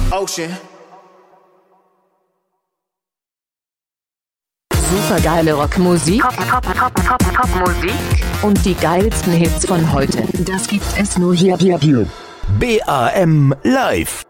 Ocean. Supergeile Rockmusik, Popmusik und die geilsten Hits von heute. Das gibt es nur hier. BAM Live.